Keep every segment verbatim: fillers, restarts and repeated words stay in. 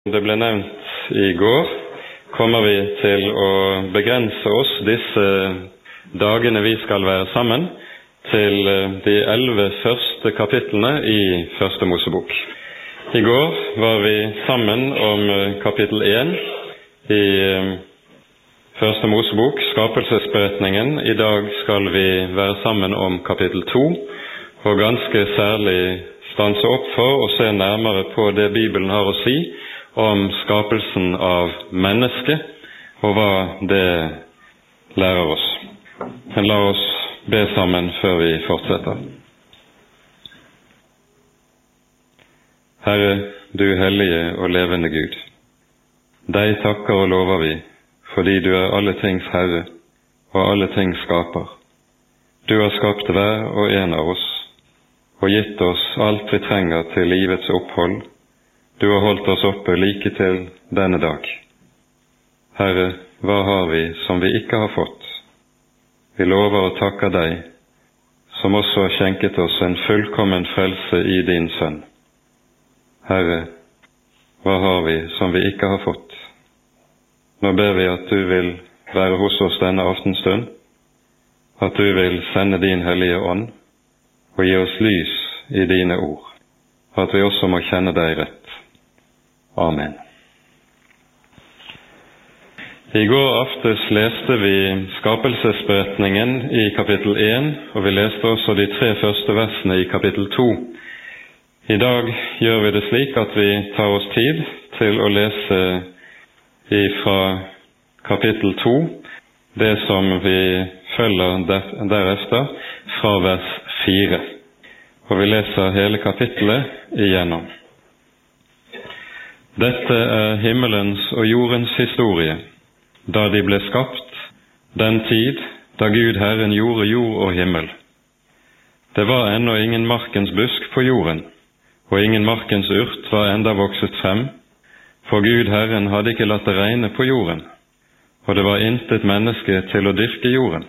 Det ble nevnt i går, kommer vi til å begrense oss disse dagene vi skal være sammen, til de elleve første kapitlene i Første Mosebok. I går var vi sammen om kapittel én i Første Mosebok, skapelsesberetningen. I dag skal vi være sammen om kapittel to, og ganske særlig stanse opp for å se nærmere på det Bibelen har å si om skapelsen av mennesket, og hva det lærer oss. Men la oss be sammen før vi fortsetter. Herre, du hellige og levende Gud, deg takker og lover vi, fordi du er alle tings Herre, og alle ting skaper. Du har skapt hver og en av oss, og gitt oss alt vi trenger til livets opphold. Du har holdt oss oppe like til denne dag. Herre, hva har vi som vi ikke har fått? Vi lover og takker deg, som også har skjenket oss en fullkommen frelse i din sønn. Herre, hva har vi som vi ikke har fått? Nå ber vi at du vil være hos oss denne aftenstund, at du vil sende din hellige ånd og gi oss lys i dine ord, at vi også må kjenne deg rett. Amen. I går aftes leste vi skapelsesberetningen i kapittel én, og vi leste også de tre første versene i kapittel to. I dag gjør vi det slik at vi tar oss tid til å lese fra kapittel to, det som vi følger derefter fra vers fire. Og vi leser hele kapittelet igjennom. Dette er himmelens og jordens historie, da de ble skapt, den tid da Gud Herren gjorde jord og himmel. Det var ennå ingen markens busk på jorden, og ingen markens urt var enda vokset frem, for Gud Herren hadde ikke latt det regne på jorden, og det var intet menneske til å dyrke jorden.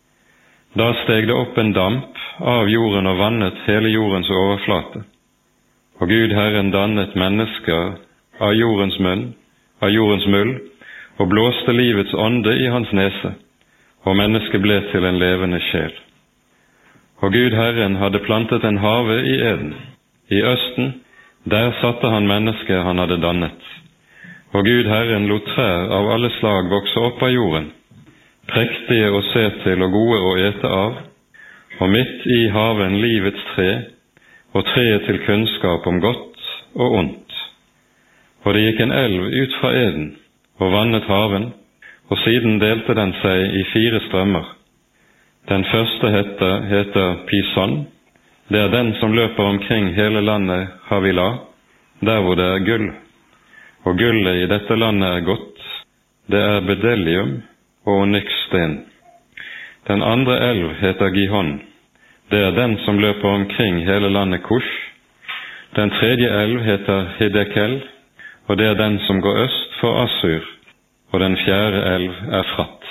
Da steg det opp en damp av jorden og vannet hele jordens overflate, og Gud Herren dannet mennesker av jordens munn, av jordens muld, og blåste livets ånde i hans nese, og mennesket ble til en levende sjel. Og Gud Herren hadde plantet en have i Eden. I østen, der satte han mennesket han hadde dannet. Og Gud Herren lot trær av alle slag vokse opp av jorden, prektige å se til og gode å ete av, og midt i haven livets tre, og treet til kunnskap om godt og ondt. Og det gikk en elv ut fra Eden, og vannet haven, og siden delte den seg i fire strømmer. Den første heter, heter Pison, det er den som løper omkring hele landet Havila, der hvor det er gull. Og gullet i dette landet er godt, det er bedellium og onyxsten. Den andre elv heter Gihon, det er den som løper omkring hele landet Kush. Den tredje elv heter Hiddekel, og det er den som går øst for Assur, og den fjerde elv er Fratt.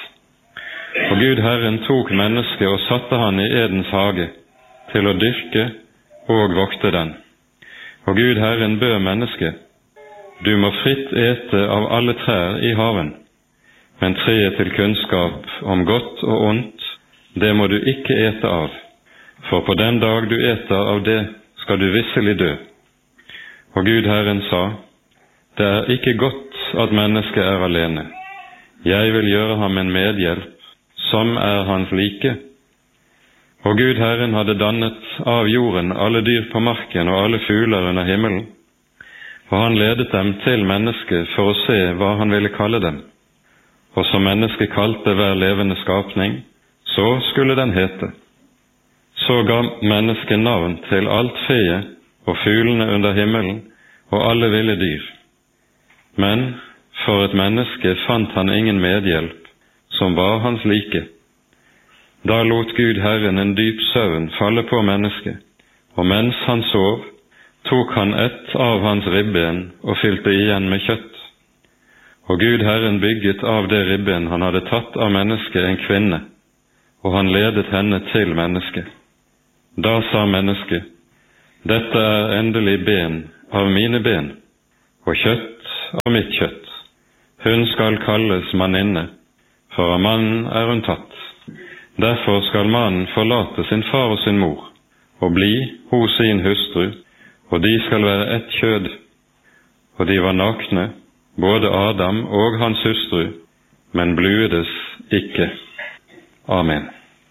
Og Gud Herren tok mennesket og satte han i Edens hage, til å dyrke og vokte den. Og Gud Herren bød mennesket, du må fritt ete av alle trær i haven, men treet til kunnskap om godt og ondt, det må du ikke ete av, for på den dag du eter av det, skal du visselig dø. Og Gud Herren sa, det er ikke godt at mennesket er alene. Jeg vil gjøre ham en medhjelp, som er hans like. Og Gud Herren hadde dannet av jorden alle dyr på marken og alle fugler under himmelen. Og han ledet dem til mennesket for å se hva han ville kalle dem. Og som mennesket kalte hver levende skapning, så skulle den hete. Så ga mennesket navn til alt feet og fuglene under himmelen og alle ville dyr. Men for et menneske fant han ingen medhjelp, som var hans like. Da lot Gud Herren en dyp søvn falle på mennesket, og mens han sov, tok han ett av hans ribben og fylte igjen med kjøtt. Og Gud Herren bygget av det ribben han hadde tatt av mennesket en kvinne, og han ledet henne til mennesket. Da sa mennesket, dette er endelig ben av mine ben, og kjøtt av mitt kjøtt. Hun skal kalles manninne, for av mannen er hun tatt. Derfor skal mannen forlate sin far og sin mor, og bli hos sin hustru, og de skal være ett kjød. Og de var nakne, både Adam og hans hustru, men bluedes ikke. Amen.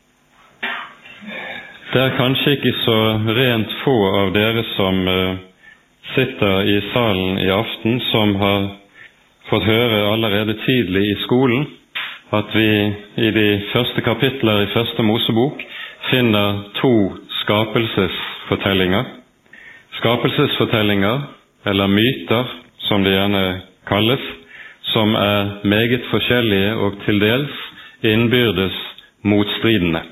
Det er kanskje ikke så rent få av dere som uh, sitter i salen i aften, som har fått høre allerede tidlig i skolen at vi i de første kapitler i første Mosebok finner to skapelsesfortellinger. Skapelsesfortellinger, eller myter, som de gjerne kalles, som er meget forskjellige og til dels innbyrdes motstridende.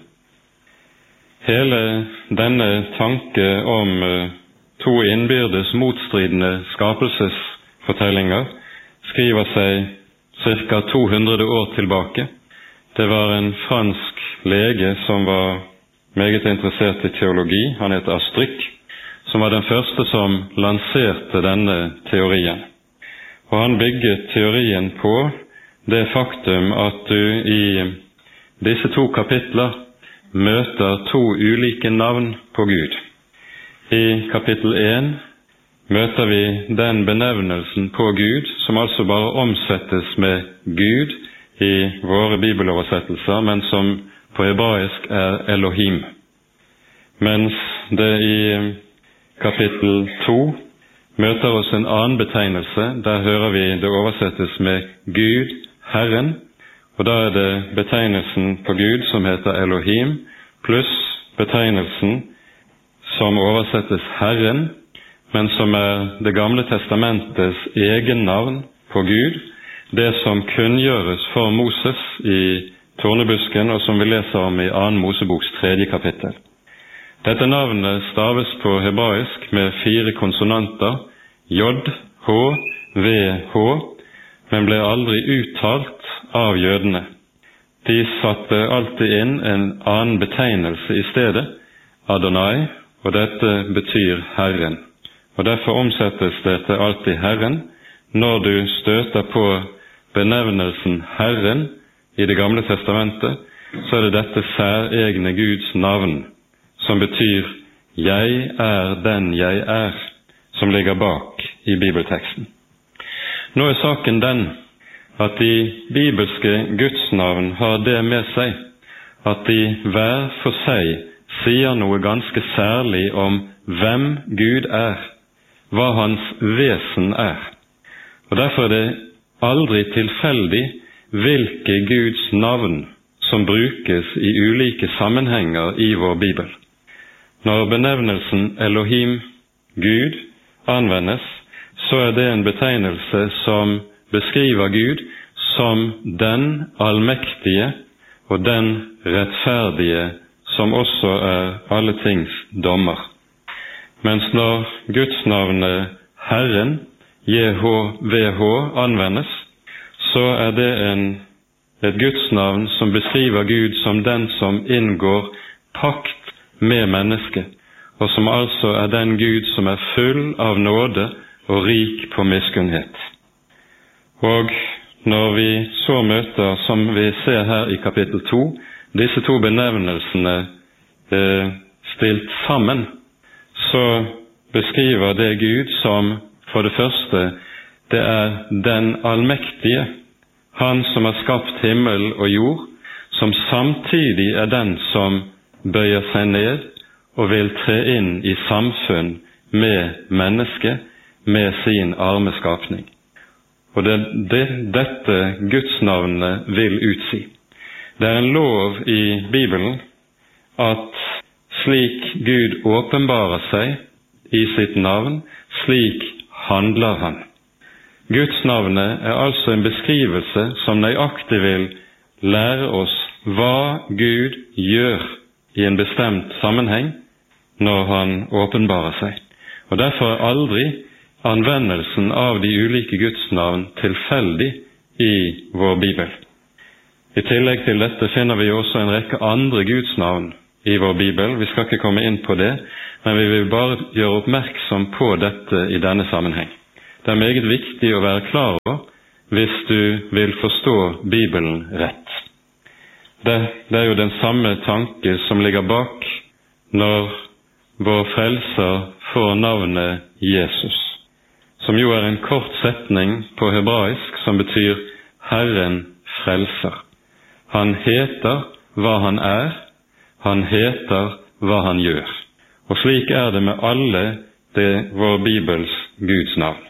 Hele denne tanke om uh, to innbyrdes motstridende skapelsesfortellinger skriver seg cirka to hundre år tilbake. Det var en fransk lege som var meget interessert i teologi, han heter Astryk, som var den første som lanserte denne teorien. Og han bygget teorien på det faktum at du i disse to kapitler møter to ulike navn på Gud. I kapittel én møter vi den benevnelsen på Gud, som altså bare omsettes med Gud i våre bibeloversettelser, men som på hebraisk er Elohim. Mens det i kapittel to møter oss en annen betegnelse, der hører vi det oversettes med Gud, Herren, og da er det betegnelsen på Gud som heter Elohim, pluss betegnelsen som oversettes Herren, men som er det gamle testamentets egen navn på Gud, det som kunngjøres for Moses i tornebusken, og som vi leser om i annen Moseboks tredje kapittel. Dette navnet staves på hebraisk med fire konsonanter, J, H, V, H, men ble aldri uttalt av jødene. De satte alltid inn en annen betegnelse i stedet, Adonai, og dette betyr Herren. Og derfor omsettes det til alltid Herren. Når du støter på benevnelsen Herren i Det gamle testamentet, så er det dette særegne Guds navn, som betyr «Jeg er den jeg er», som ligger bak i bibelteksten. Nå er saken den at de bibelske gudsnavn har det med seg at de hver for seg sier noe ganske særlig om hvem Gud er, hva hans vesen er. Og derfor er det aldri tilfeldig hvilke Guds navn som brukes i ulike sammenhenger i vår Bibel. Når benevnelsen Elohim, Gud, anvendes, så er det en betegnelse som beskriver Gud som den allmektige og den rettferdige, som også er alle tings dommer. Mens når gudsnavnet Herren, J H V H, anvendes, så er det en, et gudsnavn som beskriver Gud som den som inngår pakt med mennesket, og som altså er den Gud som er full av nåde og rik på miskunnhet. Og når vi så møter, som vi ser her i kapittel to, disse to benevnelsene eh, stilt sammen, så beskriver det Gud som for det første, det er den allmektige, han som har skapt himmel og jord, som samtidig er den som bøyer seg ned og vil tre inn i samfunn med mennesket, med sin armeskapning. Og det er det, dette gudsnavnet vil utsi. Det er en lov i Bibelen at slik Gud åpenbarer seg i sitt navn, slik handler han. Guds navnet er altså en beskrivelse som nøyaktig vil lære oss hva Gud gjør i en bestemt sammenheng når han åpenbarer seg. Og derfor er aldri anvendelsen av de ulike gudsnavn tilfeldig i vår Bibel. I tillegg til dette finner vi også en rekke andre gudsnavn i vår Bibel. Vi skal ikke komme inn på det, men vi vil bare gjøre oppmerksom på dette i denne sammenheng. det er meget viktig å være klar over hvis du vil forstå Bibelen rett. Det, det er jo den samme tanke som ligger bak når vår frelser får navnet Jesus, som jo er en kort setning på hebraisk som betyr Herren frelser. Han heter hva han er, han heter hva han gjør. Og slik er det med alle det vår Bibels Guds navn.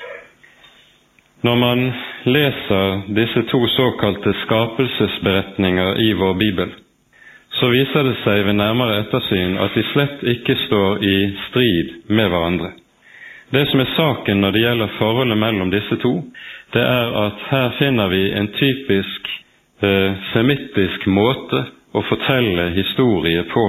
Når man leser disse to såkalte skapelsesberetninger i vår Bibel, så viser det seg ved nærmere ettersyn at de slett ikke står i strid med hverandre. Det som er saken når det gjelder forholdet mellom disse to, det er at her finner vi en typisk eh, semittisk måte å fortelle historie på.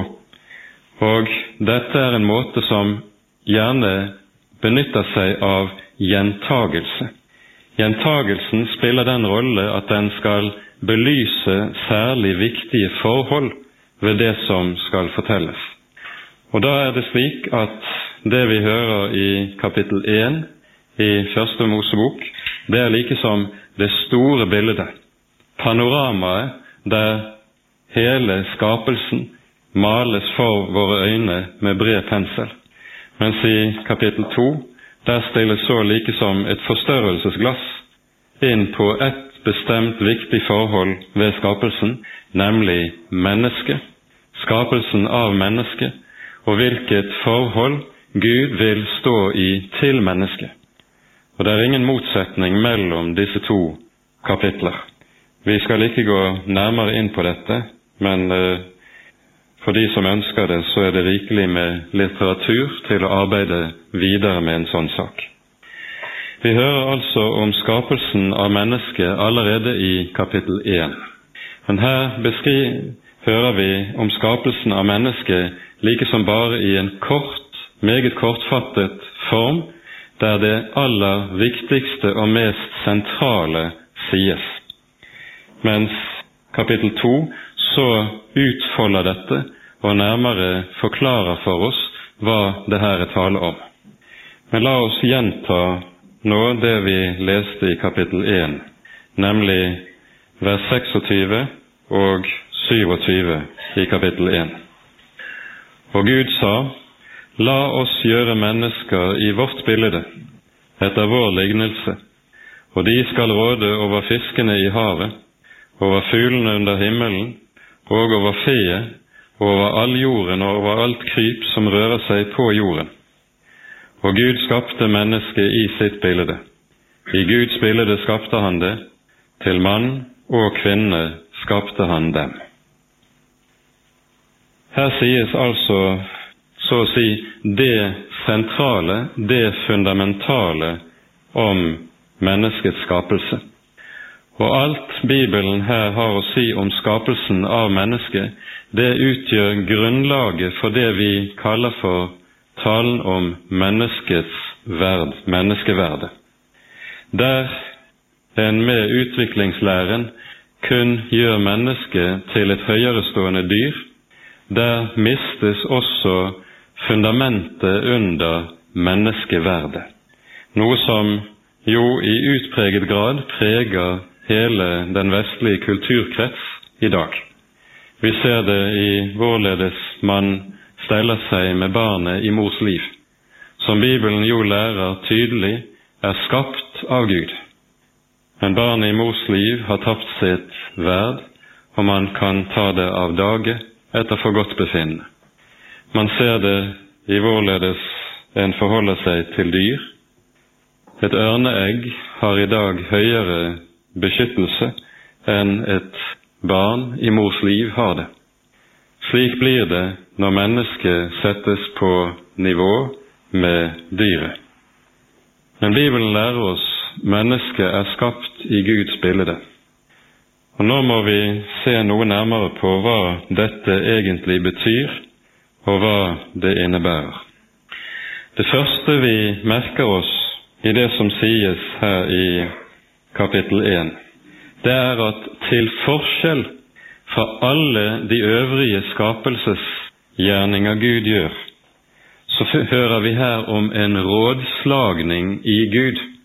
Og dette er en måte som gjerne benytter seg av gjentagelse. Gjentagelsen spiller den rolle at den skal belyse særlig viktige forhold ved det som skal fortelles. Og da er det slik at det vi hører i kapittel én i første Mosebok, det er like som det store bildet, panoramaet der hele skapelsen males for våre øyne med bred pensel. Mens i kapittel to, der stilles så like som et forstørrelsesglass inn på et bestemt viktig forhold ved skapelsen, nemlig mennesket, skapelsen av mennesket, og hvilket forhold Gud vil stå i til mennesket. Og det er ingen motsetning mellom disse to kapitler. Vi skal ikke gå nærmere inn på dette, men eh, for de som ønsker det, så er det rikelig med litteratur til å arbeide videre med en sånn sak. Vi hører altså om skapelsen av mennesket allerede i kapittel én. Men her beskriver, hører vi om skapelsen av mennesket like som bare i en kort, meget kortfattet form, der det aller viktigste og mest sentrale sies. Mens kapittel to så utfolder dette og nærmere forklarer for oss hva det her er tale om. Men la oss gjenta nå det vi leste i kapittel én, nemlig vers seksogtyve og syvogtyve i kapittel én. Og Gud sa, la oss gjøre mennesker i vårt bilde, etter vår lignelse, og de skal råde over fiskene i havet, over fuglene under himmelen, og over feet, over all jorden og over alt kryp som rører seg på jorden. Og Gud skapte mennesket i sitt bilde. I Guds bilde skapte han det, til mann og kvinne skapte han dem. Her sies altså, så å si, det sentrale, det fundamentale om menneskets skapelse. Og alt Bibelen her har å si om skapelsen av mennesket, det utgjør grunnlaget for det vi kaller for talen om menneskets verd, menneskeverdet. Der en med utviklingslæren kun gjør mennesket til et høyerestående dyr, der mistes også fundamentet under menneskeverdet, noe som jo i utpreget grad preger hele den vestlige kulturkrets i dag. Vi ser det i hvorledes man steller seg med barnet i mors liv, som Bibelen jo lærer tydelig er skapt av Gud. Men barnet i mors liv har tapt sitt verd, og man kan ta det av dage etter forgodtbefinnende. Man ser det i hvorledes en forholder seg til dyr. Et ørneegg har i dag høyere beskyttelse enn et barn i mors liv har det. Slik blir det når mennesket settes på nivå med dyret. Men Bibelen lærer oss mennesket er skapt i Guds bilde. Og nå må vi se noe nærmere på hva dette egentlig betyr, og hva det innebærer. Det første vi merker oss i det som sies her i kapittel én, det er at til forskjell fra alle de øvrige skapelsesgjerninger Gud gjør, så hører vi her om en rådslagning i Gud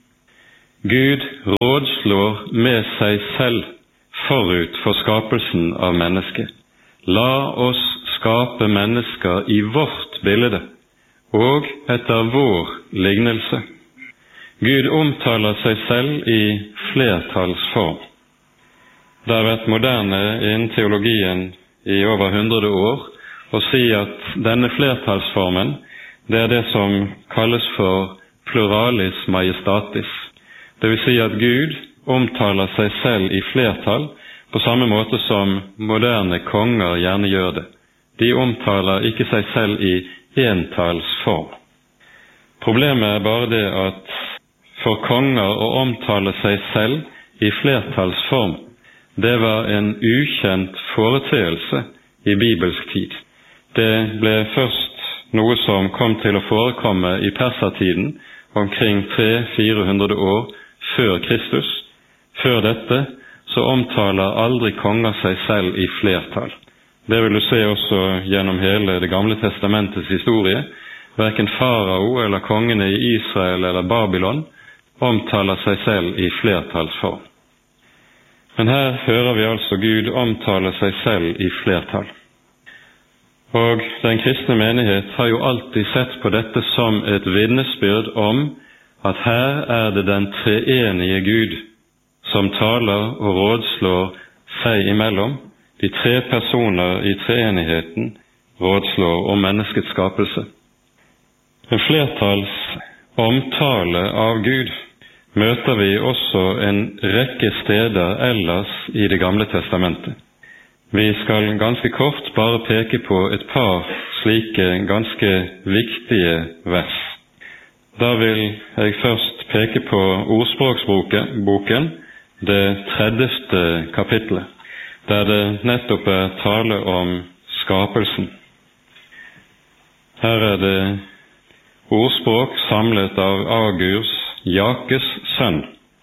Gud rådslår med seg selv forut for skapelsen av mennesket. La oss skape mennesker i vårt bilde og etter vår lignelse. Gud omtaler seg selv i flertallsform. Det har vært moderne innen teologien i over hundre år å si at denne flertallsformen, det er det som kalles for pluralis majestatis. Det vil si at Gud omtaler seg selv i flertall på samme måte som moderne konger gjerne gjør det. De omtaler ikke seg selv i entallsform. Problemet er bare det at for konger å omtale seg selv i flertallsform, det var en ukjent foreteelse i bibelsk tid. Det ble først noe som kom til å forekomme i persertiden omkring tre til fire hundre år før Kristus. Før dette så omtaler aldri konger seg selv i flertall. Det vil du se også gjennom hele Det gamle testamentets historie. Hverken farao eller kongene i Israel eller Babylon omtaler seg selv i flertallsform. Men her hører vi altså Gud omtale seg selv i flertall. Og den kristne menighet har jo alltid sett på dette som et vitnesbyrd om at her er det den treenige Gud som taler og rådslår seg imellom. De tre personer i treenigheten rådslår om menneskets skapelse. En flertalls omtale av Gud møter vi også en rekke steder ellers i Det gamle testamentet. Vi skal ganske kort bare peke på et par slike ganske viktige vers. Da vil jeg først peke på Ordspråksboken, det tredjeste kapitlet, der det nettopp er tale om skapelsen. Her er det ordspråk samlet av Agurs, Jakes sønn,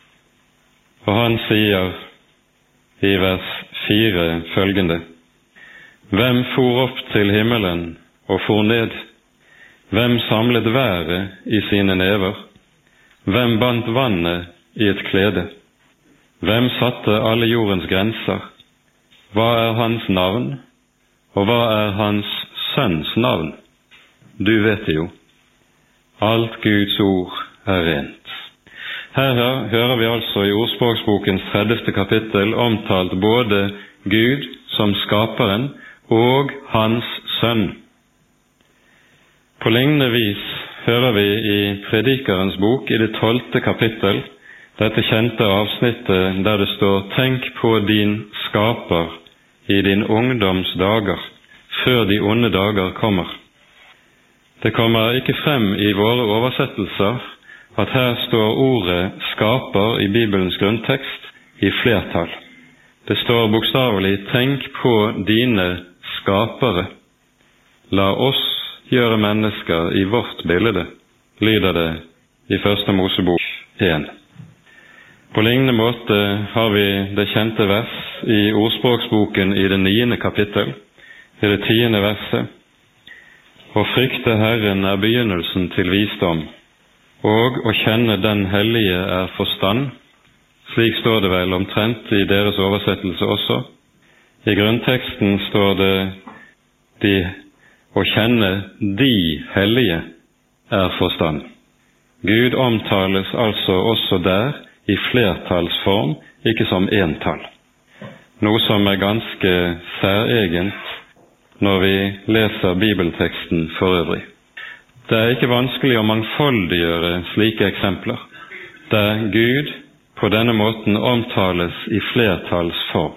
og han sier i vers fire følgende: Hvem for opp til himmelen og for ned? Hvem samlet været i sine never? Hvem bandt vannet i et klede? Hvem satte alle jordens grenser? Hva er hans navn, og hva er hans sønns navn? Du vet det jo. Alt Guds ord er rent. Her hører vi altså i Ordspråksbokens tredjeste kapittel omtalt både Gud som skaperen og hans sønn. På lignende vis hører vi i Predikerens bok i det tolvte kapittel dette kjente avsnittet der det står: Tenk på din skaper i din ungdoms dager, før de onde dager kommer. Det kommer ikke frem i våre oversettelser at her står ordet skaper i Bibelens grunntekst i flertall. Det står bokstavelig: tenk på dine skapere. La oss gjøre mennesker i vårt bilde, lyder det i Første Mosebok én. På lignende måte har vi det kjente vers i Ordspråksboken i det niende kapittel, i det tiende verset: Å frykte Herren er begynnelsen til visdom, og å kjenne den hellige er forstand. Slik står det vel omtrent i deres oversettelse også. I grunnteksten står det de, å kjenne de hellige er forstand. Gud omtales altså også der i flertallsform, ikke som entall. Noe som er ganske særegent når vi leser bibelteksten for øvrig. Det er ikke vanskelig å mangfoldiggjøre slike eksempler, der Gud på denne måten omtales i flertallsform.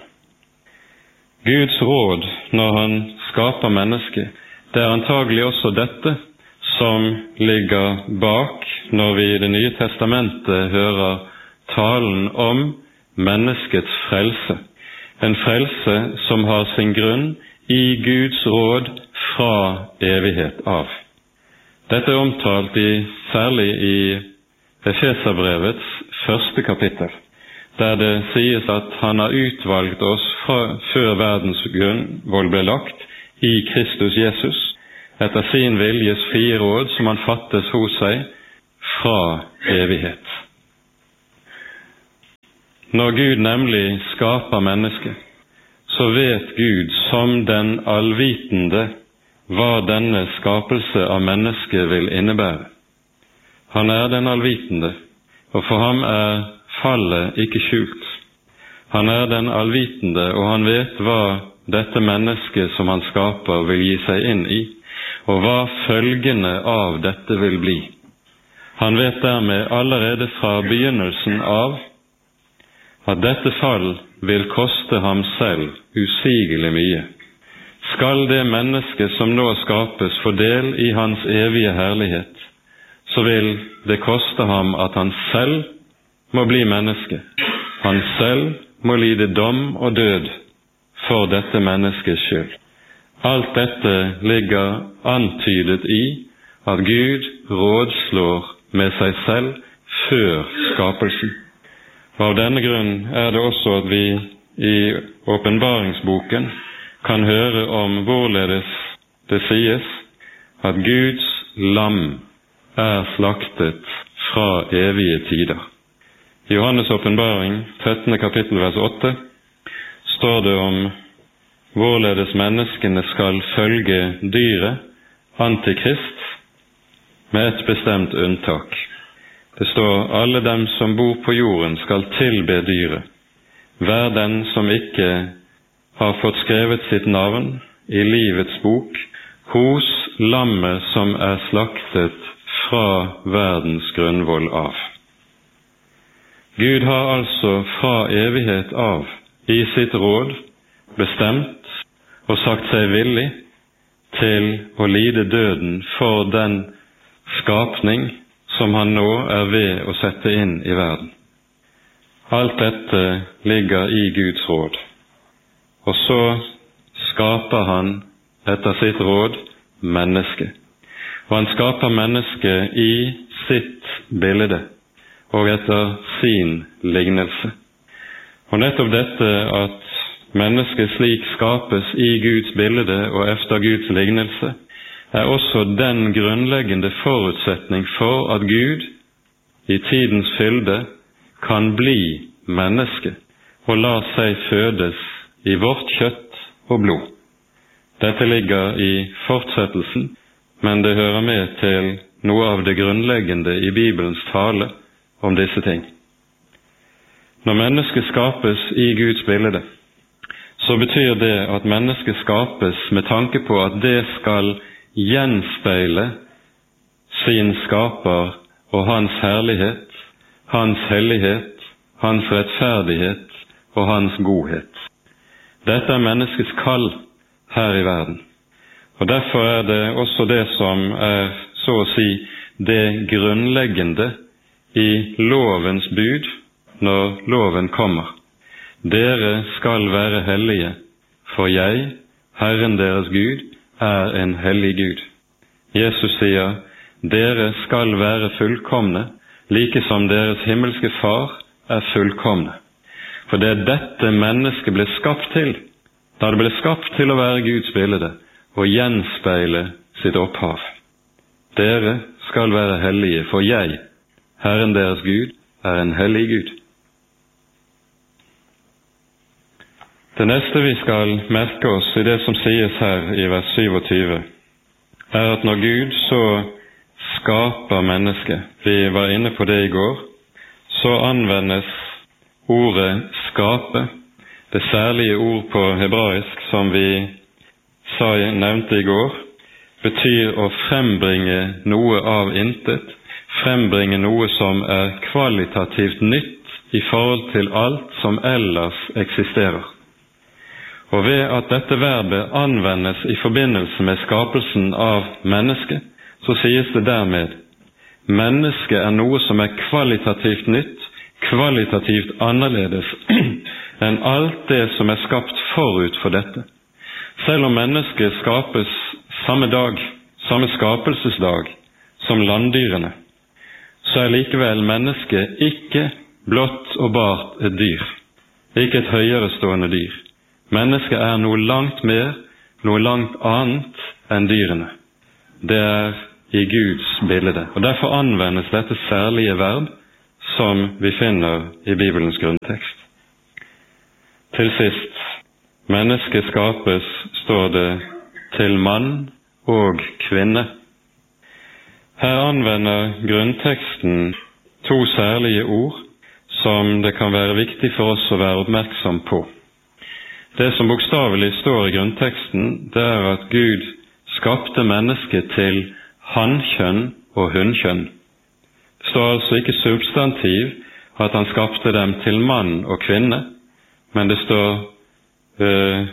Guds råd når han skaper mennesket, det er antagelig også dette som ligger bak når vi i Det nye testamentet hører talen om menneskets frelse. En frelse som har sin grunn i Guds råd fra evighet av. Dette er omtalt i, særlig i Efeserbrevets første kapittel, der det sies at han har utvalgt oss fra, før verdens grunnvoll ble lagt, i Kristus Jesus, etter sin viljes frie råd som han fattes hos seg fra evighet. Når Gud nemlig skaper mennesket, så vet Gud som den allvitende hva denne skapelse av mennesket vil innebære. Han er den allvitende, og for ham er fallet ikke skjult. Han er den allvitende, og han vet hva dette mennesket som han skaper vil gi seg inn i, og hva følgene av dette vil bli. Han vet dermed allerede fra begynnelsen av at dette fall vil koste ham selv usigelig mye. Skal det menneske som nå skapes få del i hans evige herlighet, så vil det koste ham at han selv må bli menneske. Han selv må lide dom og død for dette menneskets skyld. Alt dette ligger antydet i at Gud rådslår med seg selv før skapelsen. Og av denne grunn er det også at vi i åpenbaringsboken kan høre om hvorledes det sies at Guds lam er slaktet fra evige tider. I Johannes åpenbaring, trettende kapittel, vers åtte, står det om hvorledes menneskene skal følge dyret, antikrist, med et bestemt unntak. Det står: alle dem som bor på jorden skal tilbe dyret, hver den som ikke har fått skrevet sitt navn i livets bok hos lammet som er slaktet fra verdens grunnvoll av. Gud har altså fra evighet av i sitt råd bestemt og sagt seg villig til å lide døden for den skapning som han nå er ved å sette inn i verden. Alt dette ligger i Guds råd. Og så skaper han etter sitt råd mennesket. Og han skaper mennesket i sitt bilde og etter sin lignelse. Og nettopp dette at mennesket slik skapes i Guds bilde og efter Guds lignelse, er også den grunnleggende forutsetning for at Gud i tidens fylde kan bli menneske og la seg fødes i vårt kjøtt og blod. Dette ligger i fortsettelsen, men det hører med til noe av det grunnleggende i Bibelens tale om disse ting. Når mennesket skapes i Guds bilde, så betyr det at mennesket skapes med tanke på at det skal gjenspeile sin skaper og hans herlighet, hans hellighet, hans rettferdighet og hans godhet. Dette er menneskets kall her i verden. Og derfor er det også det som er, så å si, det grunnleggende i lovens bud når loven kommer. Dere skal være hellige, for jeg, Herren deres Gud, er en hellig Gud. Jesus sier, dere skal være fullkomne, like som deres himmelske far er fullkomne. For det er dette mennesket ble skapt til, da det ble skapt til å være Guds bilde og gjenspeile sitt opphav. Dere skal være hellige, for jeg, Herren deres Gud, er en hellig Gud. Det neste vi skal merke oss i det som sies her i vers syvogtyve, er at når Gud så skaper mennesket, vi var inne på det i går, så anvendes ordet skape, det særlige ord på hebraisk som vi sa, nevnte i går, betyr å frembringe noe av intet, frembringe noe som er kvalitativt nytt i forhold til alt som ellers eksisterer. Og ved at dette verbet anvendes i forbindelse med skapelsen av mennesket, så sies det dermed, mennesket er noe som er kvalitativt nytt, kvalitativt annerledes enn alt det som er skapt forut for dette. Selv om mennesket skapes samme dag, samme skapelsesdag som landdyrene, så er likevel mennesket ikke blott og bart et dyr, ikke et høyere stående dyr. Mennesket er noe langt mer, noe langt annet enn dyrene. Det er i Guds bilde, og derfor anvendes dette særlige verb som vi finner i Bibelens grunntekst. til sist, mennesket skapes, står det, til mann og kvinne. Her anvender grunnteksten to særlige ord som det kan være viktig for oss å være oppmerksom på. Det som bokstavelig står i grunnteksten, det er at Gud skapte mennesket til hannkjønn og hunnkjønn. Det står altså ikke substantiv at han skapte dem til mann og kvinne, men det står øh,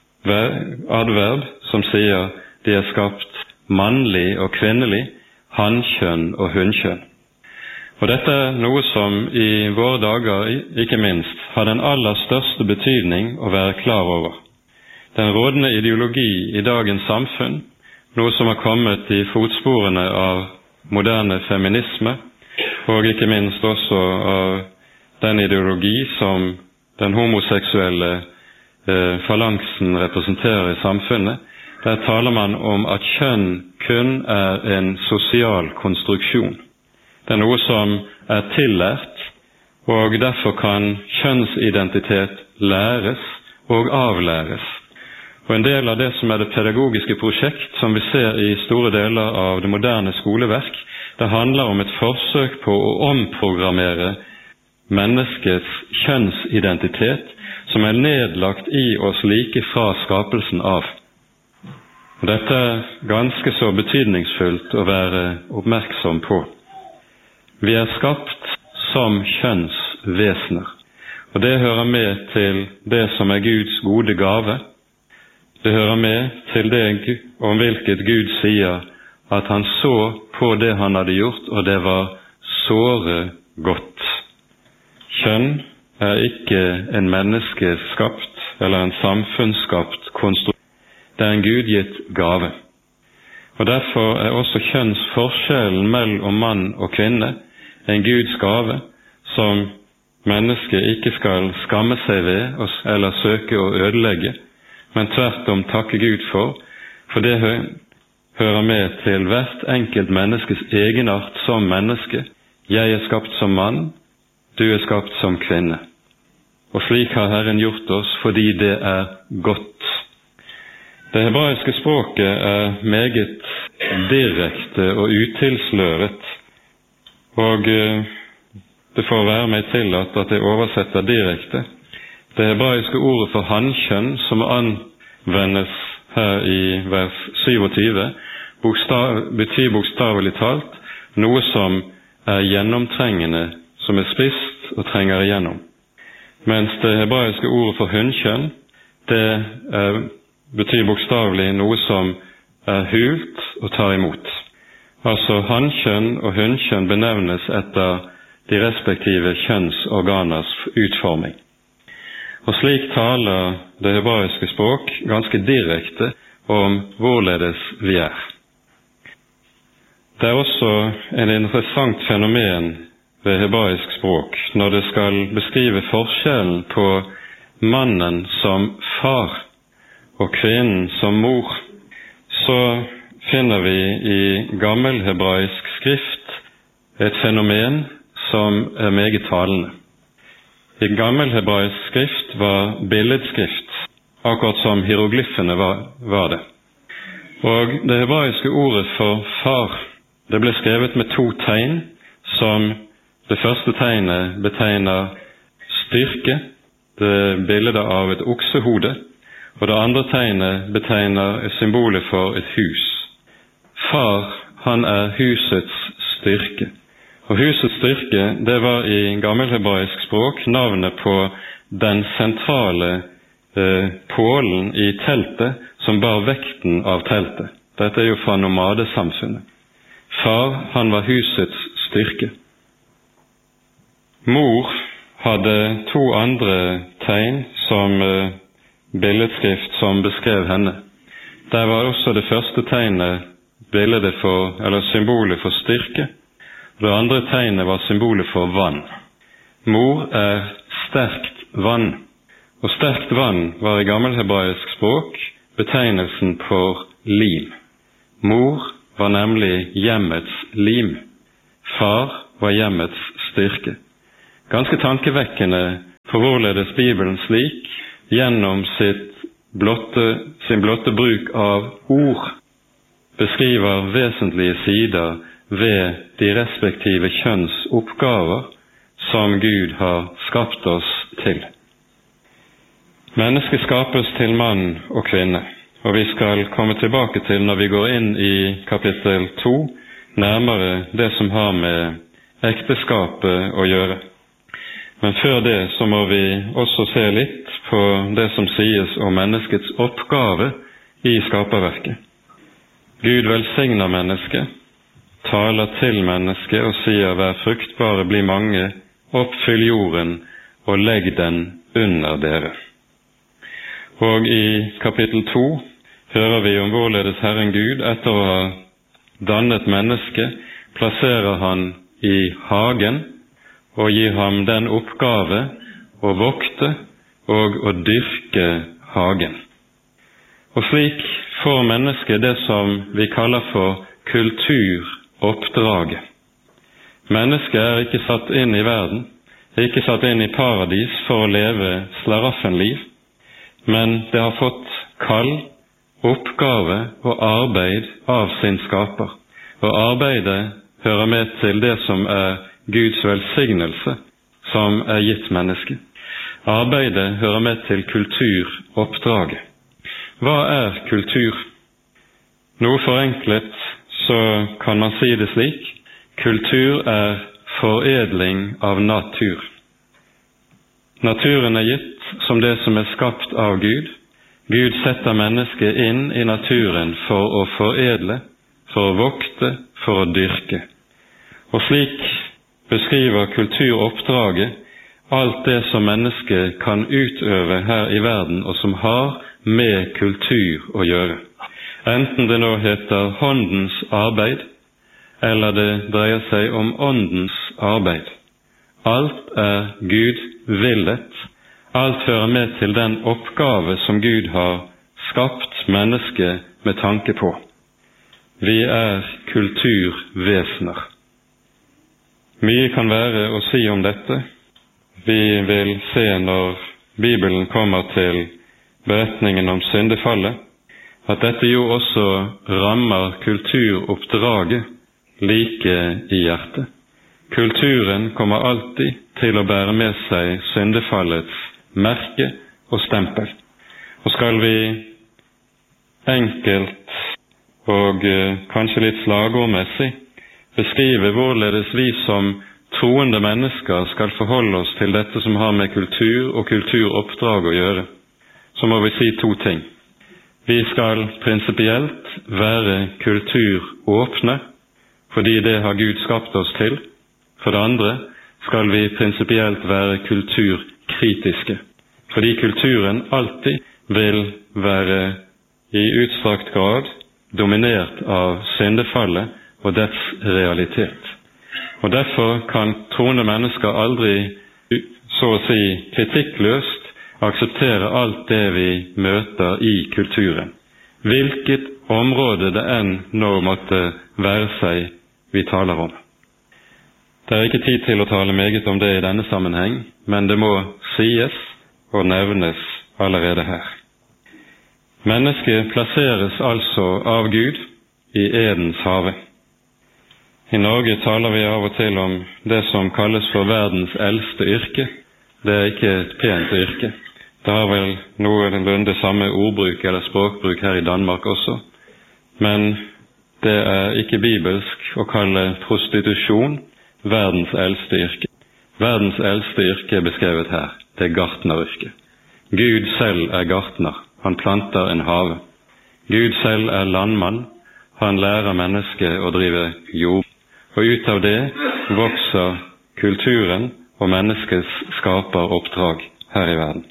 adverb som sier de er skapt mannlig og kvinnelig, hannkjønn og hunnkjønn. Og dette er noe som i våre dager, ikke minst, har den aller største betydning å være klar over. Den rådende ideologi i dagens samfunn, noe som har kommet i fotsporene av moderne feminisme, og ikke minst også av den ideologi som den homoseksuelle eh, falangsen representerer i samfunnet, der taler man om at kjønn kun er en sosial konstruksjon. Det er noe som er tillært, og derfor kan kjønnsidentitet læres og avlæres. Og en del av det som er det pedagogiske prosjekt som vi ser i store deler av det moderne skoleverk, det handler om et forsøk på å omprogrammere menneskets kjønnsidentitet som er nedlagt i oss like fra skapelsen av. Og dette er ganske så betydningsfullt å være oppmerksom på. Vi er skapt som kjønnsvesener, og det hører med til det som er Guds gode gave. Det hører med til det om hvilket Gud sier at han så på det han hadde gjort, og det var såre godt. Kjønn er ikke en menneskeskapt eller en samfunnsskapt konstruksjon. Det er en gudgitt gave. Og derfor er også kjønnsforskjellen mellom mann og kvinne en Guds gave som mennesket ikke skal skamme seg ved eller søke å ødelegge, men tvert om takke Gud for, for det hører med til hvert enkelt menneskes egenart som menneske. Jeg er skapt som mann, du er skapt som kvinne. Og slik har Herren gjort oss fordi det er godt. Det hebraiske språket er meget direkte og utilsløret, og det får være meg tillatt at jeg oversetter direkte. Det hebraiske ordet for hannkjønn som anvendes her i vers syvogtyve, bokstav, betyr bokstavelig talt noe som er gjennomtrengende, som er spisst og trenger igjennom. Mens det hebraiske ordet for hunnkjønn, det er, betyr bokstavelig noe som er hult og tar imot. Altså hannkjønn og hunnkjønn benevnes etter de respektive kjønnsorganers utforming. Og slik taler det hebraiske språk ganske direkte om hvorledes vi er. Det er også en interessant fenomen ved hebraisk språk når det skal beskrive forskjellen på mannen som far og kvinnen som mor. Så finner vi i gammelhebraisk skrift et fenomen som er meget talende. I gammelhebraisk skrift var billedskrift, akkurat som hieroglyfene var, var det. Og det hebraiske ordet for far, det ble skrevet med to tegn, som det første tegnet betegner styrke, det bildet av et oksehode, og det andre tegnet betegner symbolet for et hus. Far, han er husets styrke. Og husets styrke, det var i gammelhebraisk språk navnet på den sentrale eh, pålen i teltet som bar vekten av teltet. Dette er jo fra nomadesamfunnet. Far, han var husets styrke. Mor hadde to andre tegn som eh, billedskrift som beskrev henne. Der var også det første tegnet bildet for, eller symbolet for styrke. Det andre tegnet var symbolet for vann. Mor er sterkt vann, og sterkt vann var i gammelhebraisk språk betegnelsen for lim. Mor var nemlig hjemmets lim. Far var hjemmets styrke. Ganske tankevekkende for hvorledes Bibelen slik gjennom sitt blotte, sin blotte bruk av ord beskriver vesentlige sider ved de respektive kjønnsoppgaver som Gud har skapt oss til. Mennesket skapes til mann og kvinne, og vi skal komme tilbake til, når vi går inn i kapittel to, nærmere det som har med ekteskapet å gjøre. Men før det så må vi også se litt på det som sies om menneskets oppgave i skaperverket. Gud velsigner mennesket, taler til mennesket og sier: vær fruktbare, bli mange, oppfyll jorden og legg den under dere. Og i kapittel to hører vi om hvorledes Herren Gud, etter å ha dannet mennesket, plasserer han i hagen og gir ham den oppgave å vokte og å dyrke hagen. Og slik får mennesket det som vi kaller for kulturoppdraget. Mennesket er ikke satt inn i verden, er ikke satt inn i paradis for å leve slaraffenliv, men det har fått kall, oppgave og arbeid av sin skaper. Og arbeidet hører med til det som er Guds velsignelse, som er gitt mennesket. Arbeidet hører med til kulturoppdraget. Hva er kultur? Noe forenklet så kan man si det slik: kultur er foredling av natur. Naturen er gitt som det som er skapt av Gud. Gud setter mennesket inn i naturen for å foredle, for å vokte, for å dyrke. Og slik beskriver kulturoppdraget alt det som mennesket kan utøve her i verden, og som har med kultur å gjøre. Enten det nå heter håndens arbeid, eller det dreier seg om åndens arbeid. Alt er Gud villet. Alt hører med til den oppgave som Gud har skapt mennesket med tanke på. Vi er kulturvesener. Mye kan være å si om dette. Vi vil se når Bibelen kommer til beretningen om syndefallet, at dette jo også rammer kulturoppdraget like i hjertet. Kulturen kommer alltid til å bære med seg syndefallets merke og stempel. Og skal vi enkelt og kanskje litt slagordmessig beskrive hvorledes vi som troende mennesker skal forholde oss til dette som har med kultur og kulturoppdrag å gjøre, så må vi si to ting. Vi skal prinsipielt være kulturåpne, fordi det har Gud skapt oss til. For det andre skal vi prinsipielt være kulturkritiske, fordi kulturen alltid vil være i utstrakt grad dominert av syndefallet og dets realitet. Og derfor kan troende mennesker aldri, så å si kritikkløst, akseptere alt det vi møter i kulturen. Hvilket område det enn nå måtte være seg vi taler om. Det er ikke tid til å tale meget om det i denne sammenheng, men det må sies og nevnes allerede her. Mennesket plasseres altså av Gud i Edens hage. I Norge taler vi av og til om det som kalles for verdens eldste yrke. Det er ikke et pent yrke. Det har vel noenlunde samme ordbruk eller språkbruk her i Danmark også. Men det er ikke bibelsk å kalle prostitusjon verdens eldste yrke. Verdens eldste yrke er beskrevet her. Det er gartneryrket. Gud selv er gartner. Han planter en hage. Gud selv er landmann. Han lærer mennesket å drive jord. Og ut av det vokser kulturen og menneskets skaperoppdrag her i verden.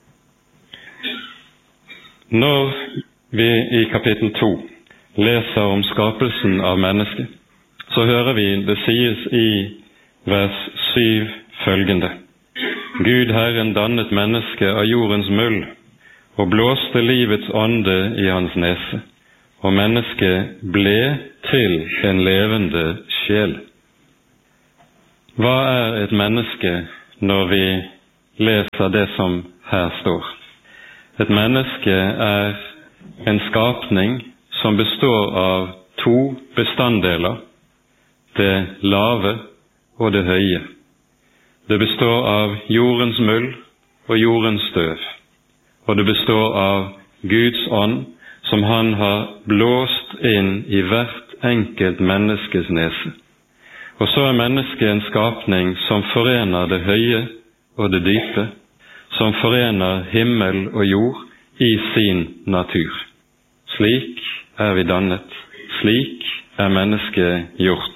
Når vi i kapittel to leser om skapelsen av mennesket, så hører vi det sies i vers syv følgende: Gud Herren dannet mennesket av jordens muld og blåste livets ånde i hans nese, og mennesket ble til en levende sjel. Hva er et menneske når vi leser det som her står? Et menneske er en skapning som består av to bestanddeler, det lave og det høye. Det består av jordens muld og jordens støv, og det består av Guds ånd, som han har blåst inn i hvert enkelt menneskes nese. Og så er mennesket en skapning som forener det høye og det dype, som forener himmel og jord i sin natur. Slik er vi dannet, slik er mennesket gjort.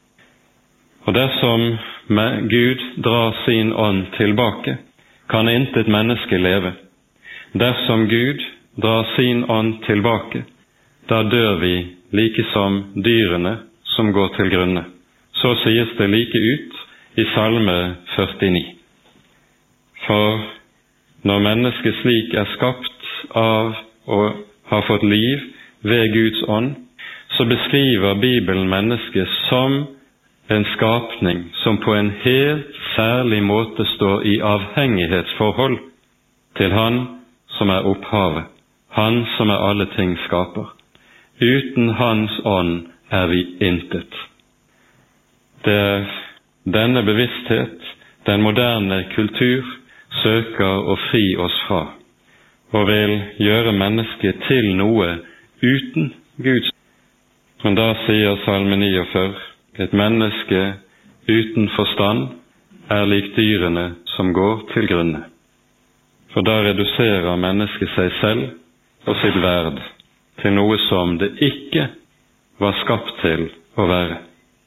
Og dersom Gud drar sin ånd tilbake, kan intet menneske leve. Dersom Gud drar sin ånd tilbake, da dør vi like som dyrene som går til grunne. Så sies det like ut i Salme førtini. For når mennesket slik er skapt av og har fått liv ved Guds ånd, så beskriver Bibelen mennesket som en skapning som på en helt særlig måte står i avhengighetsforhold til Han som er opphavet, Han som er alle ting skaper. Uten Hans ånd er vi intet. Det er denne bevissthet den moderne kultur søker å fri oss fra, og vil gjøre mennesket til noe uten Guds. Men da sier Salme niogfyrre, et menneske uten forstand er lik dyrene som går til grunne. For da reduserer mennesket seg selv og sitt verd til noe som det ikke var skapt til å være.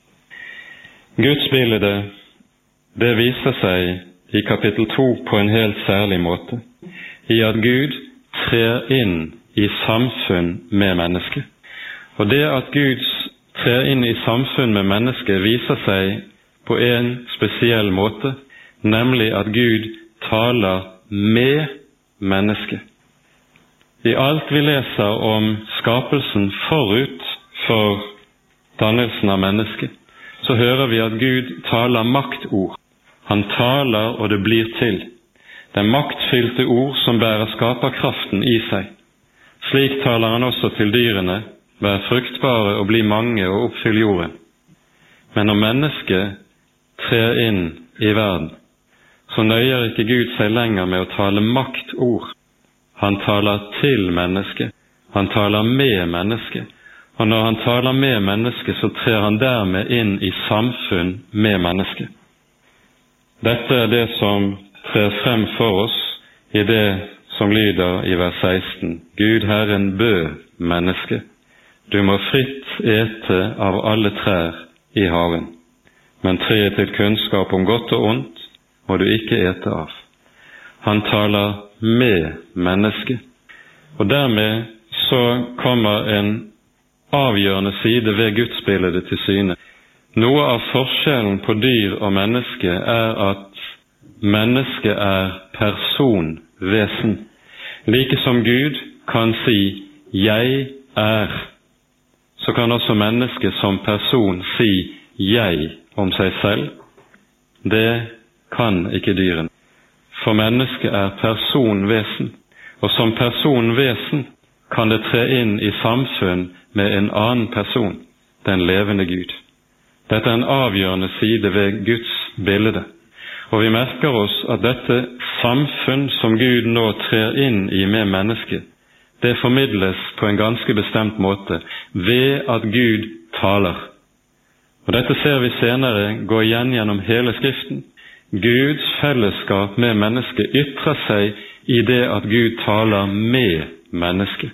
Guds bilde, det viser seg i kapittel to på en helt særlig måte, i at Gud trer inn i samfunn med mennesket. Og det at Gud trer inn i samfunn med mennesket viser seg på en spesiell måte, nemlig at Gud taler med mennesket. I alt vi leser om skapelsen forut for dannelsen av mennesket, så hører vi at Gud taler maktord. Han taler, og det blir til. Det er maktfylte ord som bærer skaperkraften i seg. Slik taler han også til dyrene: vær fruktbare og bli mange og oppfyll jorden. Men når mennesket trer inn i verden, så nøyer ikke Gud seg lenger med å tale maktord. Han taler til mennesket, han taler med mennesket, og når han taler med mennesket, så trer han dermed inn i samfunn med mennesket. Dette er det som trer frem for oss i det som lyder i vers seksten. Gud Herren bød mennesket: du må fritt ete av alle trær i haven, men treet til kunnskap om godt og ondt må du ikke ete av. Han taler med mennesket, og dermed så kommer en avgjørende side ved Guds bilde til syne. Noe av forskjellen på dyr og menneske er at mennesket er personvesen. Like som Gud kan si «jeg er», så kan også mennesket som person si «jeg» om seg selv. Det kan ikke dyrene. For mennesket er personvesen, og som personvesen kan det tre inn i samfunn med en annen person, den levende Gud. Dette er en avgjørende side ved Guds bilde, og vi merker oss at dette samfunn som Gud nå trer inn i med mennesket, det formidles på en ganske bestemt måte ved at Gud taler. Og dette ser vi senere gå igjen gjennom hele Skriften. Guds fellesskap med mennesket ytrer seg i det at Gud taler med mennesket.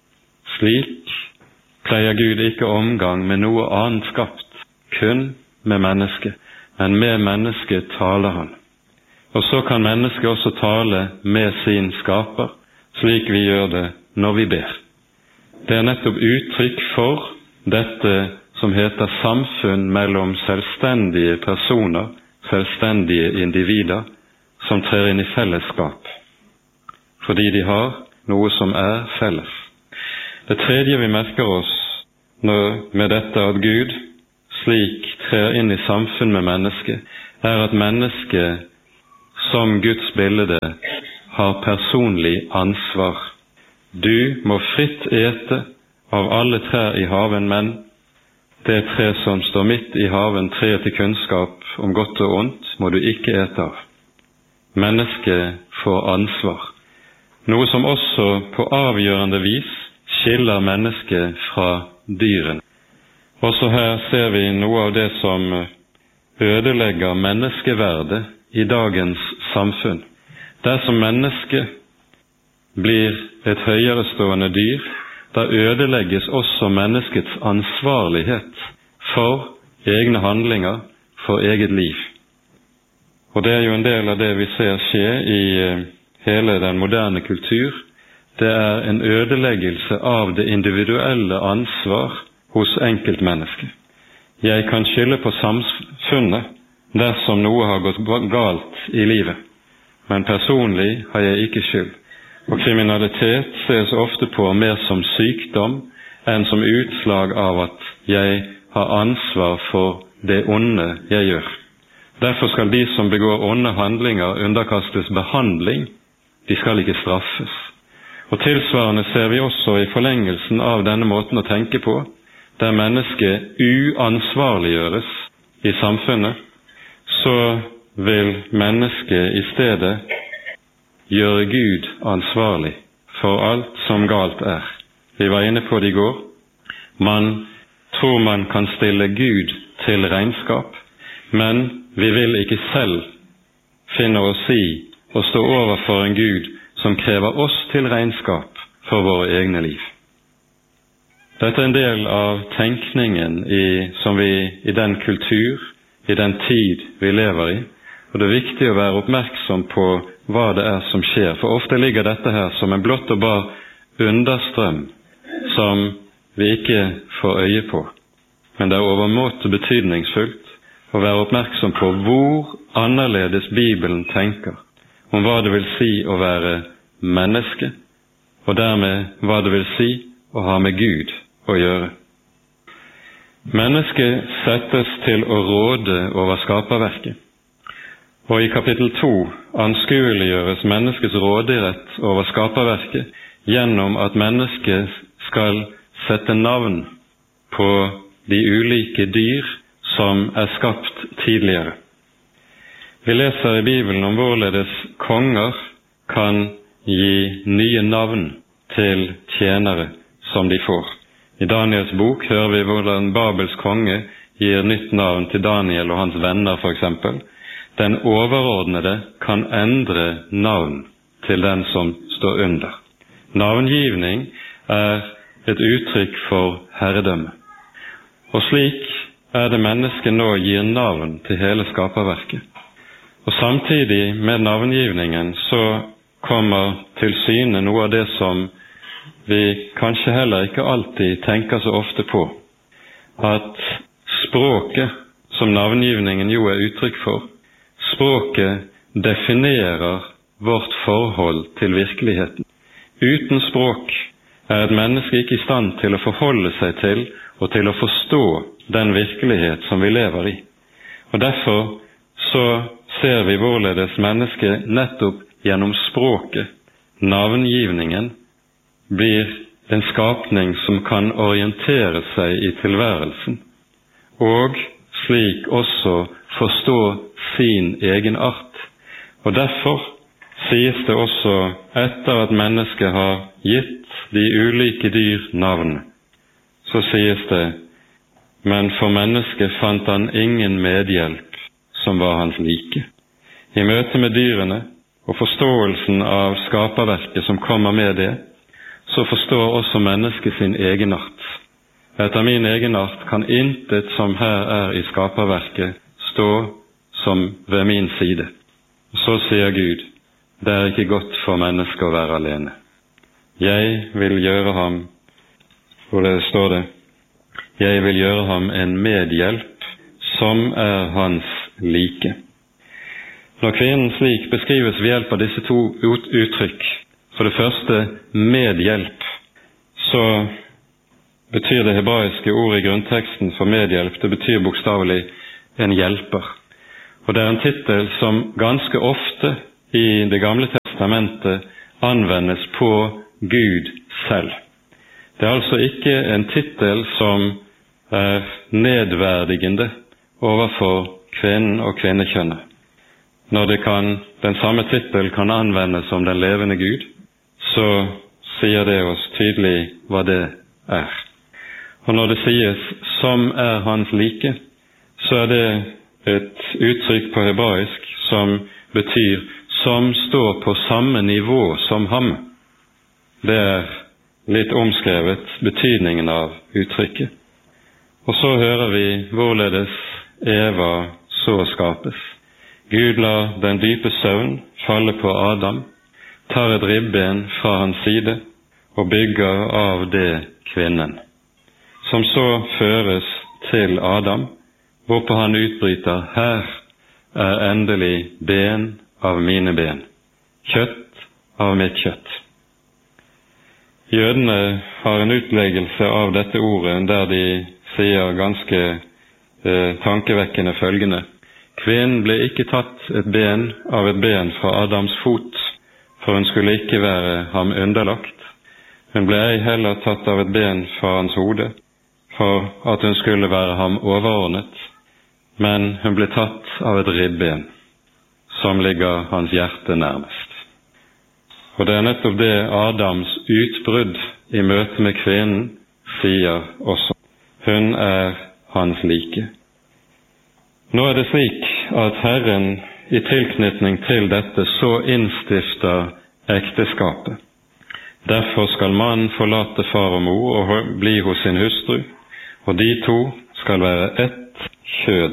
Slik pleier Gud ikke omgang med noe annet skapt, kun med mennesket, men med mennesket taler han. Og så kan mennesket også tale med sin skaper, slik vi gjør det når vi ber. Det er nettopp uttrykk for dette som heter samfunn mellom selvstendige personer, selvstendige individer, som trer inn i fellesskap, fordi de har noe som er felles. Det tredje vi merker oss med dette at Gud slik trer inn i samfunn med mennesket, er at mennesket som Guds bilde har personlig ansvar. Du må fritt ete av alle trær i haven, men det tre som står midt i haven, treet til kunnskap om godt og ondt, må du ikke ete av. Mennesket får ansvar, noe som også på avgjørende vis skiller mennesket fra dyrene. Også her ser vi noe av det som ødelegger menneskeverdet i dagens samfunn. Dersom mennesket blir et høyere stående dyr, da ødelegges også menneskets ansvarlighet for egne handlinger, for eget liv. Og det er jo en del av det vi ser skje i hele den moderne kultur. Det er en ødeleggelse av det individuelle ansvar hos enkeltmennesket. Jeg kan skylde på samfunnet dersom noe har gått galt i livet, men personlig har jeg ikke skyld. Og kriminalitet ses ofte på mer som sykdom enn som utslag av at jeg har ansvar for det onde jeg gjør. Derfor skal de som begår onde handlinger underkastes behandling, de skal ikke straffes. Og tilsvarende ser vi også i forlengelsen av denne måten å tenke på, der mennesket uansvarliggjøres i samfunnet, så vil mennesket i stedet gjøre Gud ansvarlig for alt som galt er. Vi var inne på det i går. Man tror man kan stille Gud til regnskap, men vi vil ikke selv finne oss i å stå overfor en Gud som krever oss til regnskap for våre egne liv. Dette er en del av tenkningen i, som vi i den kultur, i den tid vi lever i, og det er viktig å være oppmerksom på hva det er som skjer, for ofte ligger dette her som en blott og bar understrøm som vi ikke får øye på. Men det er overmåte betydningsfullt å være oppmerksom på hvor annerledes Bibelen tenker om hva det vil si å være menneske, og dermed hva det vil si å ha med Gud å gjøre. Mennesket settes til å råde over skaperverket, og i kapittel to anskueliggjøres menneskets råderett over skaperverket gjennom at mennesket skal sette navn på de ulike dyr som er skapt tidligere. Vi leser i Bibelen om hvorledes konger kan gi nye navn til tjenere som de får. I Daniels bok hører vi hvordan Babels konge gir nytt navn til Daniel og hans venner for eksempel. Den overordnede kan endre navn til den som står under. Navngivning er et uttrykk for herredømme. Og slik er det mennesket nå gir navn til hele skaperverket. Og samtidig med navngivningen så kommer til syne noe av det som vi kanskje heller ikke alltid tenker så ofte på, at språket, som navngivningen jo er uttrykk for, språket definerer vårt forhold til virkeligheten. Uten språk er et menneske ikke i stand til å forholde seg til og til å forstå den virkelighet som vi lever i. Og derfor så ser vi hvorledes mennesket nettopp gjennom språket, navngivningen, blir en skapning som kan orientere seg i tilværelsen, og slik også forstå sin egen art. Og derfor sies det også, etter at mennesket har gitt de ulike dyr navn, så sies det, men for mennesket fant han ingen medhjelp som var hans like. I møte med dyrene og forståelsen av skaperverket som kommer med det, så forstår også mennesket sin egen art. Etter min egen art kan intet som her er i skaperverket stå som ved min side. Så sier Gud, det er ikke godt for mennesket å være alene. Jeg vil gjøre ham, hvor det står det, jeg vil gjøre ham en medhjelp som er hans like. Når kvinnen slik beskrives ved hjelp av disse to uttrykk, for det første medhjelp, så betyr det hebraiske ordet i grunnteksten for medhjelp, det betyr bokstavelig en hjelper. Og det er en titel som ganske ofte i Det gamle testamentet anvendes på Gud selv. Det er altså ikke en titel som er nedverdigende overfor kvinnen og kvinnekjønnet. Når det kan, den samme titel kan anvendes om den levende Gud, så sier det oss tydelig hva det er. Og når det sies «som er hans like», så er det et uttrykk på hebraisk som betyr «som står på samme nivå som ham». Det er litt omskrevet betydningen av uttrykket. Og så hører vi hvorledes Eva så skapes. Gud lar den dype søvn falle på Adam, tar et ribben fra hans side og bygger av det kvinnen, som så føres til Adam, hvorpå han utbryter: «Her er endelig ben av mine ben, kjøtt av mitt kjøtt». Jødene har en utleggelse av dette ordet der de sier ganske eh, tankevekkende følgende: Kvinnen ble ikke tatt et ben av et ben fra Adams fot, for hun skulle ikke være ham underlagt. Hun ble ei heller tatt av et ben fra hans hode, for at hun skulle være ham overordnet, men hun ble tatt av et ribben, som ligger hans hjerte nærmest. Og det er nettopp det Adams utbrudd i møte med kvinnen sier også. Hun er hans like. Nå er det slik at Herren i tilknytning til dette så innstifter ekteskapet. Derfor skal mannen forlate far og mor og bli hos sin hustru, og de to skal være ett kjød.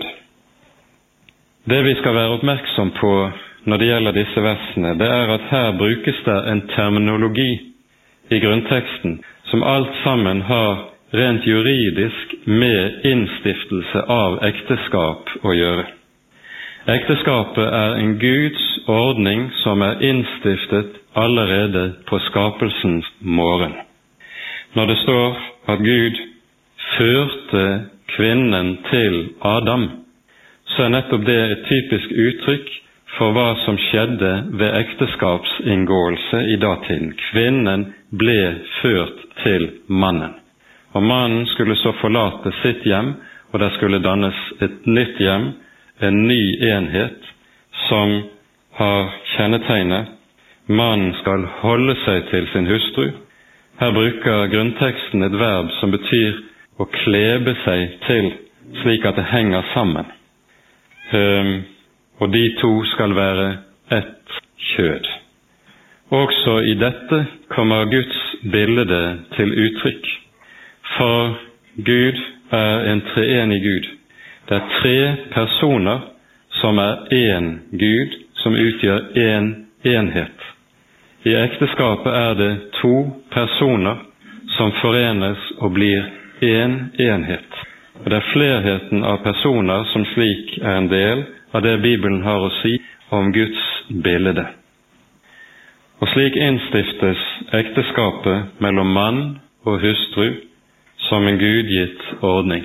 Det vi skal være oppmerksom på når det gjelder disse versene, det er at her brukes det en terminologi i grunnteksten som alt sammen har rent juridisk med innstiftelse av ekteskap å gjøre. Ekteskapet er en Guds ordning som er innstiftet allerede på skapelsens morgen. Når det står at Gud førte kvinnen til Adam, så er nettopp det et typisk uttrykk for hva som skjedde ved ekteskapsinngåelse i datiden. Kvinnen ble ført til mannen. Og mannen skulle så forlate sitt hjem, og der skulle dannes et nytt hjem, en ny enhet, som har kjennetegnet: mannen skal holde seg til sin hustru. Her bruker grunnteksten et verb som betyr å klebe seg til, slik at det henger sammen. Um, og de to skal være ett kjød. Også i dette kommer Guds bilde til uttrykk. For Gud er en treenig Gud. Det er tre personer som er én Gud, som utgjør én enhet. I ekteskapet er det to personer som forenes og blir én enhet. Og det er flerheten av personer som slik er en del av det Bibelen har å si om Guds bilde. Og slik innstiftes ekteskapet mellom mann og hustru som en gudgitt ordning.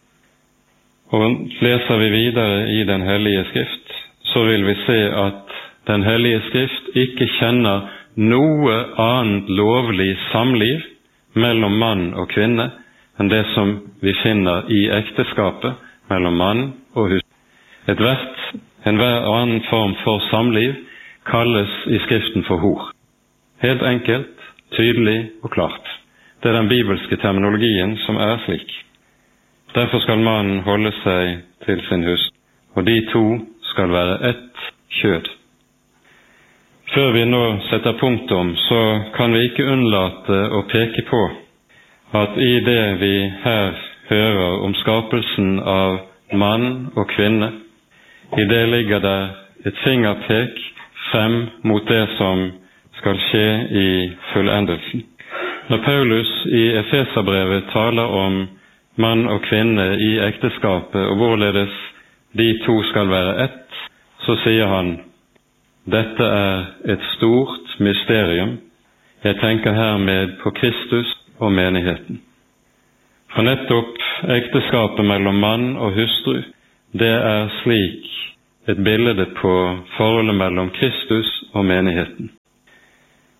Og leser vi videre i Den hellige skrift, så vil vi se at Den hellige skrift ikke kjenner noe annet lovlig samliv mellom mann og kvinne enn det som vi finner i ekteskapet mellom mann og hustru. Et hvert, enhver annen form for samliv kalles i Skriften for hor. Helt enkelt, tydelig og klart. Det er den bibelske terminologien som er slik. Derfor skal mannen holde seg til sin hustru, og de to skal være ett kjød. Før vi nå setter punktum, så kan vi ikke unnlate å peke på at i det vi her hører om skapelsen av mann og kvinne, i det ligger der et fingerpek frem mot det som skal skje i fullendelsen. Når Paulus i Efeserbrevet taler om mann og kvinne i ekteskapet, og hvorledes de to skal være ett, så sier han: dette er et stort mysterium. Jeg tenker hermed på Kristus og menigheten. For nettopp ekteskapet mellom mann og hustru, det er slik et bilde på forholdet mellom Kristus og menigheten.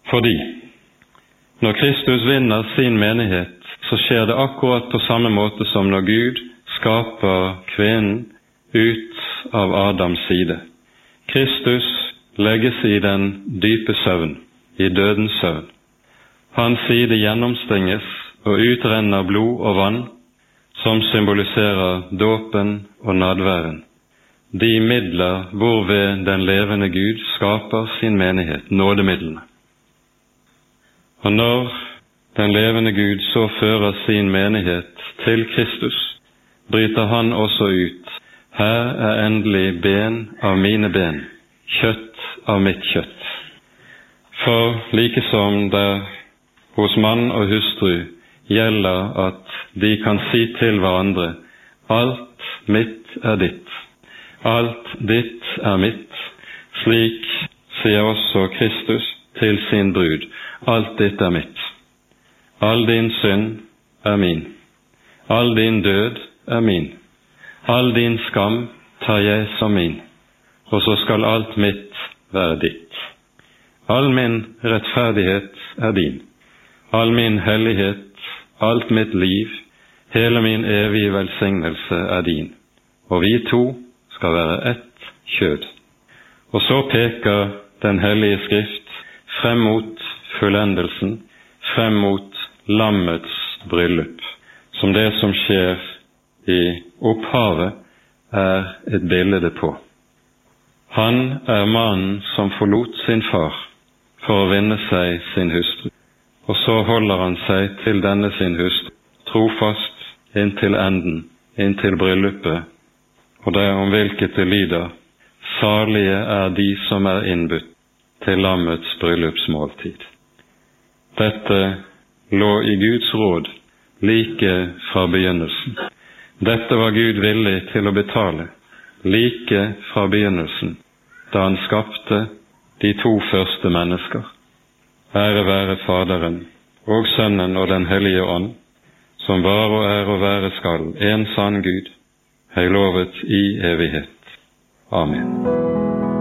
Fordi når Kristus vinner sin menighet, så skjer det akkurat på samme måte som når Gud skaper kvinnen ut av Adams side. Kristus legges i den dype søvn, i dødens søvn. Hans side gjennomstenges og utrenner blod og vann, som symboliserer dåpen og nadværen, de midler hvorved den levende Gud skaper sin menighet, nådemidlene. Og når den levende Gud så fører sin menighet til Kristus, bryter han også ut: her er endelig ben av mine ben, kjøtt av mitt kjøtt. For like som det hos mann og hustru gjelder at de kan si til hverandre: alt mitt er ditt, alt ditt er mitt, slik sier også Kristus til sin brud: alt ditt er mitt. All din synd er min, all din død er min, all din skam tar jeg som min, og så skal alt mitt være ditt. All min rettferdighet er din, all min hellighet, alt mitt liv, hele min evige velsignelse er din, og vi to skal være ett kjød. Og så peker Den hellige Skrift frem mot fullendelsen, frem mot lammets bryllup, som det som skjer i opphavet er et bilde på. Han er mannen som forlot sin far for å vinne seg sin hustru, og så holder han seg til denne sin hustru, trofast inntil enden, inntil bryllupet, og det er om hvilket det lyder: salige er de som er innbudt til lammets bryllupsmåltid. Dette lå i Guds råd like fra begynnelsen. Dette var Gud villig til å betale like fra begynnelsen, da han skapte de to første mennesker. Ære være Faderen og Sønnen og Den hellige ånd, som var og er og være skal, en sann Gud, høylovet i evighet. Amen.